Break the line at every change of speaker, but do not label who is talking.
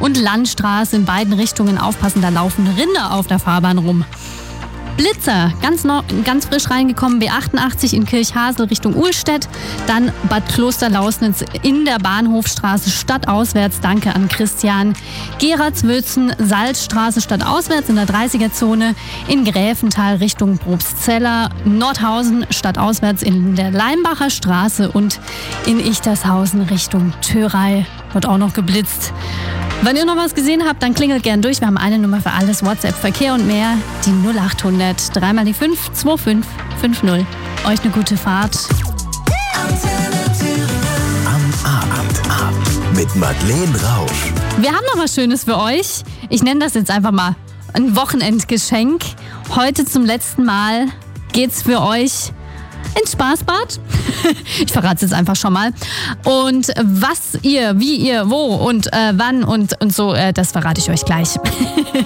und Landstraße in beiden Richtungen aufpassen, da laufen Rinder auf der Fahrbahn rum. Blitzer, ganz frisch reingekommen, B88 in Kirchhasel Richtung Uhlstedt, dann Bad Klosterlausnitz in der Bahnhofstraße stadtauswärts, danke an Christian. Geratswülzen, Salzstraße stadtauswärts in der 30er-Zone, in Gräfenthal Richtung Probstzeller, Nordhausen stadtauswärts in der Leimbacher Straße und in Ichtershausen Richtung Thörei wird auch noch geblitzt. Wenn ihr noch was gesehen habt, dann klingelt gern durch. Wir haben eine Nummer für alles, WhatsApp, Verkehr und mehr. Die 0800 3 mal die 5 2550. Euch eine gute Fahrt.
Am Abend mit Madeleine Rausch.
Wir haben noch was Schönes für euch. Ich nenne das jetzt einfach mal ein Wochenendgeschenk. Heute zum letzten Mal geht's für euch ins Spaßbad. Ich verrate es jetzt einfach schon mal. Und was ihr, wie ihr, wo und wann und so, das verrate ich euch gleich.